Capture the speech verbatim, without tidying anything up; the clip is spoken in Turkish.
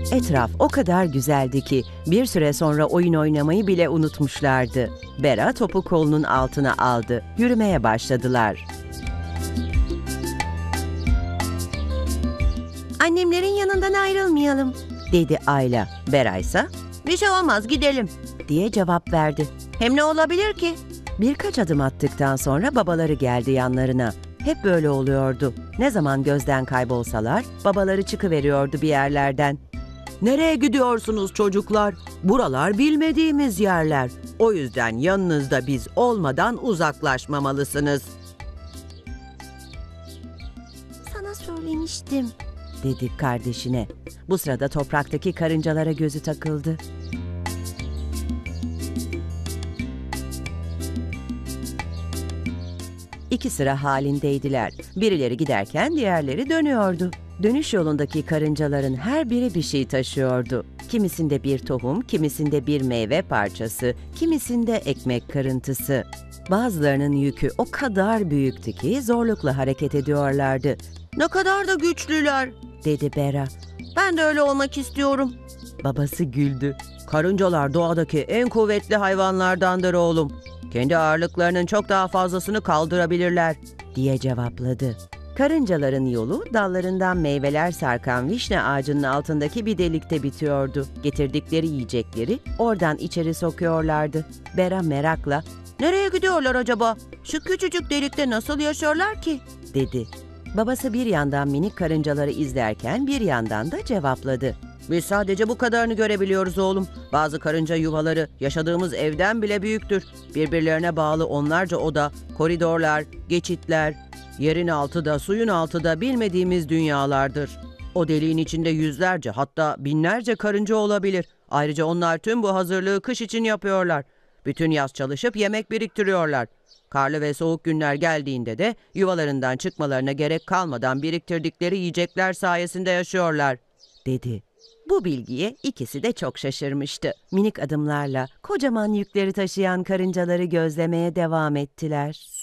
Etraf o kadar güzeldi ki bir süre sonra oyun oynamayı bile unutmuşlardı. Bera topu kolunun altına aldı. Yürümeye başladılar. "Annemlerin yanından ayrılmayalım," dedi Ayla. Bera ise "Bir şey olmaz, gidelim," diye cevap verdi. "Hem ne olabilir ki?" Birkaç adım attıktan sonra babaları geldi yanlarına. Hep böyle oluyordu. Ne zaman gözden kaybolsalar babaları çıkıveriyordu bir yerlerden. "Nereye gidiyorsunuz çocuklar? Buralar bilmediğimiz yerler. O yüzden yanınızda biz olmadan uzaklaşmamalısınız." "Sana söylemiştim," dedi kardeşine. Bu sırada topraktaki karıncalara gözü takıldı. İki sıra halindeydiler. Birileri giderken diğerleri dönüyordu. Dönüş yolundaki karıncaların her biri bir şey taşıyordu. Kimisinde bir tohum, kimisinde bir meyve parçası, kimisinde ekmek kırıntısı. Bazılarının yükü o kadar büyüktü ki zorlukla hareket ediyorlardı. "Ne kadar da güçlüler," dedi Bera. "Ben de öyle olmak istiyorum." Babası güldü. "Karıncalar doğadaki en kuvvetli hayvanlardandır oğlum. Kendi ağırlıklarının çok daha fazlasını kaldırabilirler," diye cevapladı. Karıncaların yolu dallarından meyveler sarkan vişne ağacının altındaki bir delikte bitiyordu. Getirdikleri yiyecekleri oradan içeri sokuyorlardı. Bera merakla "Nereye gidiyorlar acaba? Şu küçücük delikte nasıl yaşıyorlar ki?" dedi. Babası bir yandan minik karıncaları izlerken bir yandan da cevapladı. "Biz sadece bu kadarını görebiliyoruz oğlum. Bazı karınca yuvaları yaşadığımız evden bile büyüktür. Birbirlerine bağlı onlarca oda, koridorlar, geçitler, yerin altı da suyun altı da bilmediğimiz dünyalardır. O deliğin içinde yüzlerce hatta binlerce karınca olabilir. Ayrıca onlar tüm bu hazırlığı kış için yapıyorlar. Bütün yaz çalışıp yemek biriktiriyorlar. Karlı ve soğuk günler geldiğinde de yuvalarından çıkmalarına gerek kalmadan biriktirdikleri yiyecekler sayesinde yaşıyorlar," dedi. Bu bilgiye ikisi de çok şaşırmıştı. Minik adımlarla kocaman yükleri taşıyan karıncaları gözlemeye devam ettiler.